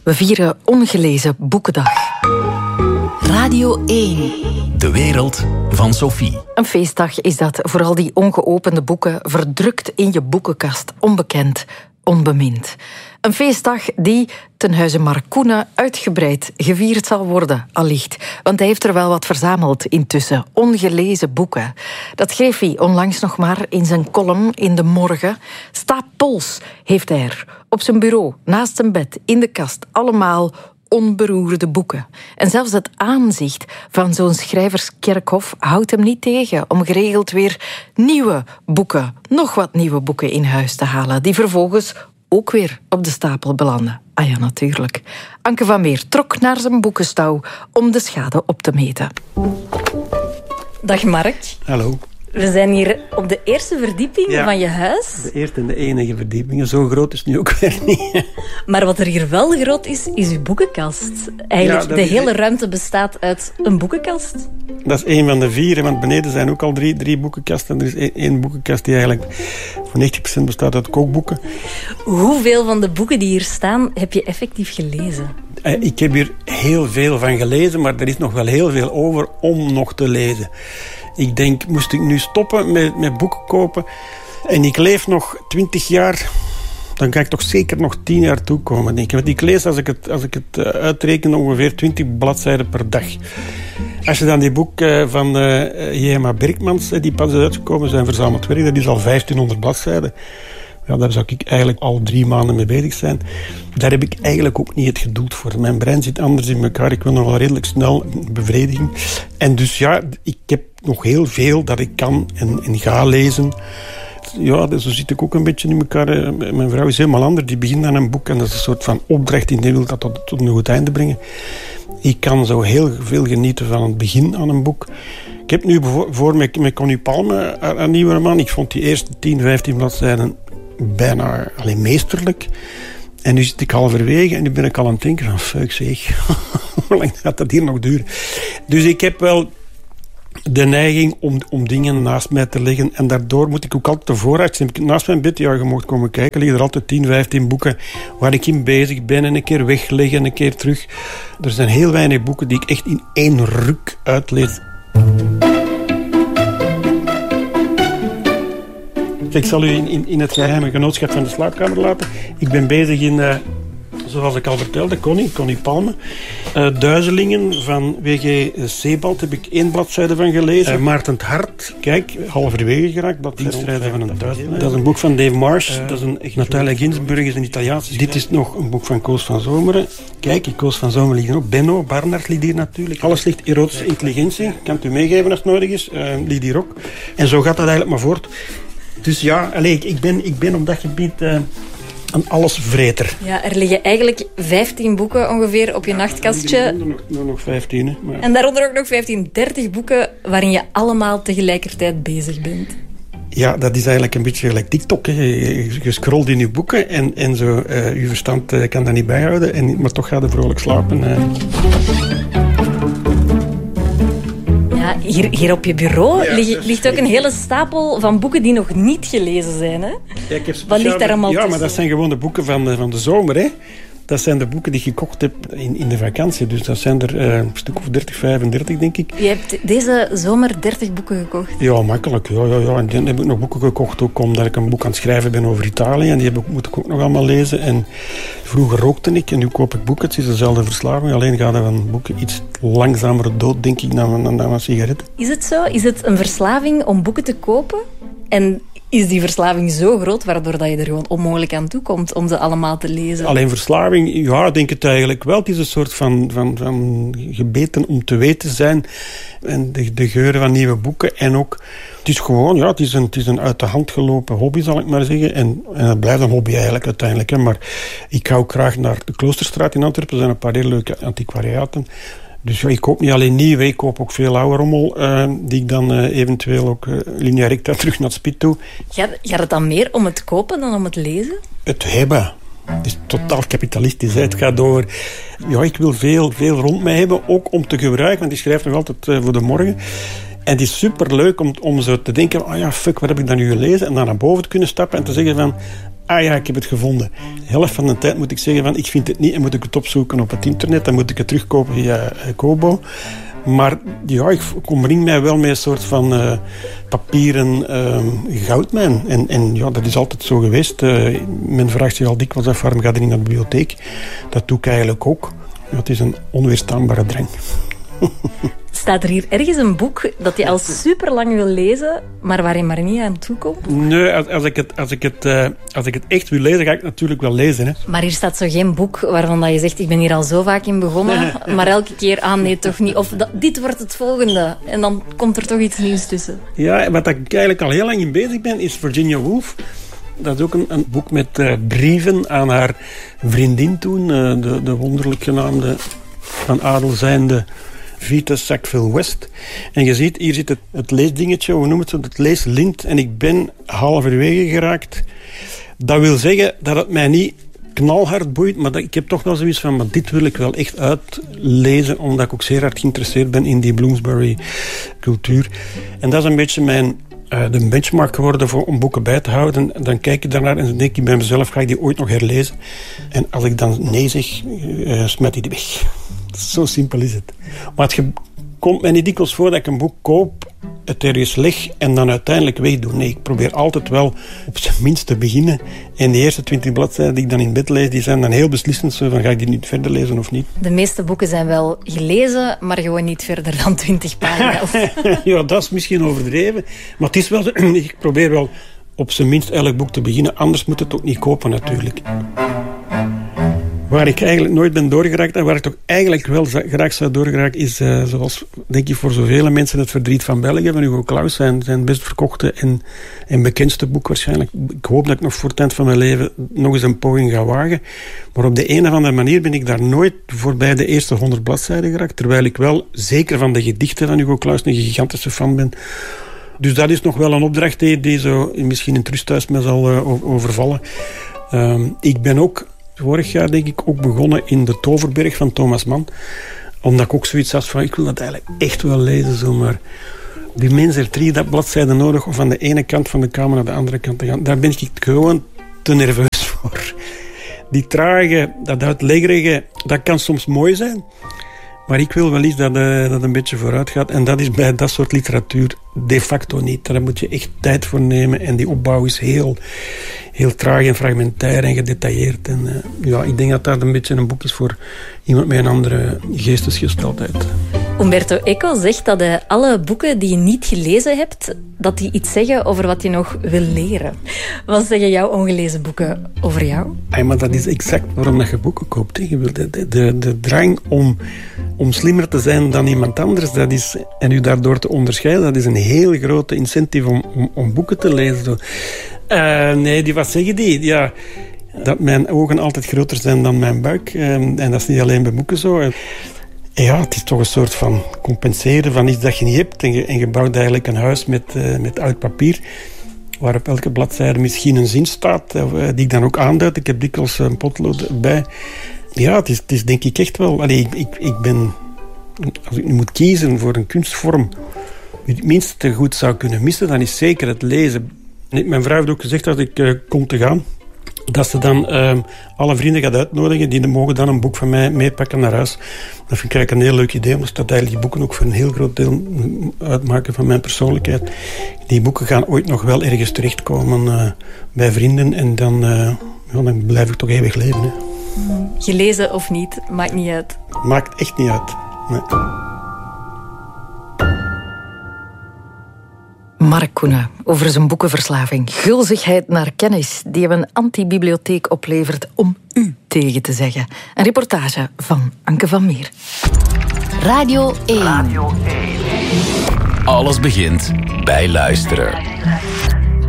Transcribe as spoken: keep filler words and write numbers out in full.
We vieren Ongelezen Boekendag. Radio één. De wereld van Sophie. Een feestdag is dat voor al die ongeopende boeken, verdrukt in je boekenkast, onbekend, onbemind. Een feestdag die ten huize Marcoene uitgebreid gevierd zal worden, allicht. Want hij heeft er wel wat verzameld intussen. Ongelezen boeken. Dat schreef hij onlangs nog maar in zijn column in De Morgen. Stapels heeft hij er. Op zijn bureau, naast zijn bed, in de kast. Allemaal onberoerde boeken. En zelfs het aanzicht van zo'n schrijverskerkhof houdt hem niet tegen om geregeld weer nieuwe boeken, nog wat nieuwe boeken in huis te halen, die vervolgens ook weer op de stapel belanden. Ah ja, natuurlijk. Anke van Meer trok naar zijn boekenstouw om de schade op te meten. Dag Mark. Hallo. We zijn hier op de eerste verdieping ja, van je huis. De eerste en de enige verdieping. Zo groot is het nu ook weer niet. Maar wat er hier wel groot is, is uw boekenkast. Eigenlijk, ja, de hele is... ruimte bestaat uit een boekenkast. Dat is één van de vier, want beneden zijn ook al drie, drie boekenkasten. Er is één, één boekenkast die eigenlijk voor negentig procent bestaat uit kookboeken. Hoeveel van de boeken die hier staan heb je effectief gelezen? Ik heb hier heel veel van gelezen, maar er is nog wel heel veel over om nog te lezen. Ik denk, moest ik nu stoppen met, met boeken kopen en ik leef nog twintig jaar, dan kan ik toch zeker nog tien jaar toekomen, denk ik. Want ik lees, als ik het, als ik het uitreken, ongeveer twintig bladzijden per dag. Als je dan die boek van uh, J M A Birkmans, die pas is uitgekomen, zijn verzameld werk, dat is al vijftienhonderd bladzijden. Ja, daar zou ik eigenlijk al drie maanden mee bezig zijn. Daar heb ik eigenlijk ook niet het geduld voor. Mijn brein zit anders in elkaar. Ik wil nog wel redelijk snel bevrediging. En dus ja, ik heb nog heel veel dat ik kan en, en ga lezen. Ja, zo zit ik ook een beetje in elkaar. Mijn vrouw is helemaal anders. Die begint aan een boek en dat is een soort van opdracht. Die wil dat tot, tot een goed einde brengen. Ik kan zo heel veel genieten van het begin aan een boek. Ik heb nu voor met, met Connie Palme een nieuwe roman. Ik vond die eerste tien, vijftien bladzijden bijna alleen meesterlijk. En nu zit ik halverwege en nu ben ik al aan het denken van fuck zeg, hoe lang gaat dat hier nog duren? Dus ik heb wel de neiging om, om dingen naast mij te leggen en daardoor moet ik ook altijd de vooruit zien. Naast mijn bed, ja, je mocht komen kijken, liggen er altijd tien, vijftien boeken waar ik in bezig ben en een keer wegleggen en een keer terug. Er zijn heel weinig boeken die ik echt in één ruk uitlees. Ik zal u in, in, in het geheime genootschap van de slaapkamer laten. Ik ben bezig in, uh, zoals ik al vertelde, Connie, Connie Palme. Uh, Duizelingen van W G Sebald heb ik één bladzijde van gelezen. Uh, Maarten het Hart, kijk, halverwege geraakt. Dat, Dienstrijden van een duizelaar. Dat is een boek van Dave Marsh. Uh, dat is een, Natalia Ginsburg is een Italiaanse. Dit is nog een boek van Koos van Zomeren. Kijk, Koos van Zomeren ligt er ook. Benno, Barnard ligt hier natuurlijk. Alles ligt erotische intelligentie. Kan u meegeven als het nodig is. Uh, ligt hier ook. En zo gaat dat eigenlijk maar voort. Dus ja, allez, ik, ben, ik ben op dat gebied uh, een allesvreter. Ja, er liggen eigenlijk vijftien boeken ongeveer op je ja, nachtkastje. Er nog, nog, nog vijftien. Hè, maar... En daaronder ook nog vijftien, dertig boeken waarin je allemaal tegelijkertijd bezig bent. Ja, dat is eigenlijk een beetje gelijk TikTok. Hè. Je, je scrolt in je boeken en, en zo, uh, je verstand uh, kan dat niet bijhouden. En, maar toch gaat je vrolijk slapen. Uh. Ja, hier, hier op je bureau ja, ligt, ligt ook een hele stapel van boeken die nog niet gelezen zijn. Hè? Ja, ik heb Wat ligt daar allemaal Ja, tussen? Maar dat zijn gewoon de boeken van de, van de zomer. Hè? Dat zijn de boeken die ik gekocht heb in, in de vakantie. Dus dat zijn er uh, een stuk of dertig, vijfendertig, denk ik. Je hebt deze zomer dertig boeken gekocht? Ja, makkelijk. Ja, ja, ja. En dan heb ik nog boeken gekocht, ook omdat ik een boek aan het schrijven ben over Italië. En die heb ik, moet ik ook nog allemaal lezen. En vroeger rookte ik en nu koop ik boeken. Het is dezelfde verslaving. Alleen gaat er van boeken iets langzamer dood, denk ik, dan, dan, dan een sigaret. Is het zo? Is het een verslaving om boeken te kopen? En is die verslaving zo groot, waardoor dat je er gewoon onmogelijk aan toe komt om ze allemaal te lezen? Alleen verslaving, ja, ik denk het eigenlijk wel. Het is een soort van, van, van gebeten om te weten zijn. En de, de geuren van nieuwe boeken. En ook, het is gewoon, ja, het is een, het is een uit de hand gelopen hobby, zal ik maar zeggen. En, en het blijft een hobby eigenlijk uiteindelijk. Hè. Maar ik ga ook graag naar de Kloosterstraat in Antwerpen. Er zijn een paar hele leuke antiquariaten. Dus ja, ik koop niet alleen nieuw, ik koop ook veel oude rommel, uh, die ik dan uh, eventueel ook uh, linea recta terug naar het spit doe. Gaat, gaat het dan meer om het kopen dan om het lezen? Het hebben. Het is totaal kapitalistisch. Hè. Het gaat over... Ja, ik wil veel, veel rond mij hebben, ook om te gebruiken, want ik schrijf nog altijd uh, voor de morgen. En het is superleuk om, om zo te denken, oh ja, fuck, wat heb ik dan nu gelezen? En dan naar boven te kunnen stappen en te zeggen van... ah ja, ik heb het gevonden. De helft van de tijd moet ik zeggen van, ik vind het niet en moet ik het opzoeken op het internet. Dan moet ik het terugkopen via Kobo. Maar ja, ik omring mij wel met een soort van uh, papieren uh, goudmijn. En, en ja, dat is altijd zo geweest. Uh, men vraagt zich al dikwijls af, waarom ga je niet naar de bibliotheek? Dat doe ik eigenlijk ook. Ja, het is een onweerstaanbare drang. Staat er hier ergens een boek dat je al super lang wil lezen, maar waar je maar niet aan toe komt? Nee, als, als, ik, het, als, ik, het, uh, als ik het echt wil lezen, ga ik het natuurlijk wel lezen. Hè. Maar hier staat zo geen boek waarvan dat je zegt, ik ben hier al zo vaak in begonnen, maar elke keer, ah nee, toch niet. Of dat, dit wordt het volgende. En dan komt er toch iets nieuws tussen. Ja, wat ik eigenlijk al heel lang in bezig ben, is Virginia Woolf. Dat is ook een, een boek met uh, brieven aan haar vriendin toen, uh, de, de wonderlijk genaamde, van adel zijnde Vita Sackville West. En je ziet, hier zit het, het leesdingetje, hoe noemen we het, het leeslint. En ik ben halverwege geraakt. Dat wil zeggen dat het mij niet knalhard boeit, maar dat, ik heb toch wel zoiets van, maar dit wil ik wel echt uitlezen, omdat ik ook zeer hard geïnteresseerd ben in die Bloomsbury-cultuur. En dat is een beetje mijn, uh, de benchmark geworden voor, om boeken bij te houden. Dan kijk ik daarnaar en dan denk ik bij mezelf, ga ik die ooit nog herlezen? En als ik dan nee zeg, uh, smet ik die weg. Zo simpel is het. Maar het komt mij niet dikwijls voor dat ik een boek koop, het ergens leg en dan uiteindelijk wegdoe. Nee, ik probeer altijd wel op zijn minst te beginnen. En de eerste twintig bladzijden die ik dan in bed lees, die zijn dan heel beslissend. Zo van, ga ik die niet verder lezen of niet? De meeste boeken zijn wel gelezen, maar gewoon niet verder dan twintig pagina's. Ja, dat is misschien overdreven. Maar het is wel, ik probeer wel op zijn minst elk boek te beginnen. Anders moet het ook niet kopen natuurlijk. Waar ik eigenlijk nooit ben doorgeraakt en waar ik toch eigenlijk wel graag zou doorgeraken is, uh, zoals denk ik voor zoveel mensen, Het Verdriet van België van Hugo Claus, zijn, zijn best verkochte en, en bekendste boek waarschijnlijk. Ik hoop dat ik nog voor het eind van mijn leven nog eens een poging ga wagen. Maar op de een of andere manier ben ik daar nooit voorbij de eerste honderd bladzijden geraakt, terwijl ik wel zeker van de gedichten van Hugo Claus een gigantische fan ben. Dus dat is nog wel een opdracht die, die zo misschien in het rusthuis me zal uh, overvallen. Um, ik ben ook vorig jaar denk ik ook begonnen in De Toverberg van Thomas Mann. Omdat ik ook zoiets had van, ik wil dat eigenlijk echt wel lezen. Zo, maar die mensen heeft drie bladzijden nodig om van de ene kant van de kamer naar de andere kant te gaan. Daar ben ik gewoon te nerveus voor. Die trage, dat uitleggerige, dat kan soms mooi zijn. Maar ik wil wel eens dat uh, dat een beetje vooruit gaat. En dat is bij dat soort literatuur de facto niet. Daar moet je echt tijd voor nemen. En die opbouw is heel, heel traag en fragmentair en gedetailleerd. En uh, ja, ik denk dat dat een beetje een boek is voor iemand met een andere geestesgesteldheid. Umberto Eco zegt dat uh, alle boeken die je niet gelezen hebt, dat die iets zeggen over wat je nog wil leren. Wat zeggen jouw ongelezen boeken over jou? Ay, maar dat is exact waarom je boeken koopt. Hè. De, de, de, de drang om, om slimmer te zijn dan iemand anders, dat is, en u daardoor te onderscheiden, dat is een heel grote incentive om, om, om boeken te lezen. Uh, nee, die, wat zeggen die? Ja, dat mijn ogen altijd groter zijn dan mijn buik. Uh, en dat is niet alleen bij boeken zo. Uh, Ja, het is toch een soort van compenseren van iets dat je niet hebt. En je, en je bouwt eigenlijk een huis met, uh, met oud papier, waar op elke bladzijde misschien een zin staat, uh, die ik dan ook aanduid. Ik heb dikwijls een potlood bij. Ja, het is, het is denk ik echt wel... Allee, ik, ik, ik ben... Als ik nu moet kiezen voor een kunstvorm die het minste goed zou kunnen missen, dan is zeker het lezen. Mijn vrouw heeft ook gezegd dat ik uh, kom te gaan, dat ze dan uh, alle vrienden gaat uitnodigen. Die mogen dan een boek van mij meepakken naar huis. Dat vind ik eigenlijk een heel leuk idee. Omdat dat eigenlijk die boeken ook voor een heel groot deel uitmaken van mijn persoonlijkheid. Die boeken gaan ooit nog wel ergens terechtkomen uh, bij vrienden. En dan, uh, ja, dan blijf ik toch eeuwig leven. Hè. Gelezen of niet, maakt niet uit. Maakt echt niet uit. Nee. Mark Koenen over zijn boekenverslaving. Gulzigheid naar kennis die hem een antibibliotheek oplevert om u tegen te zeggen. Een reportage van Anke van Meer. Radio één. Radio één. Alles begint bij luisteren.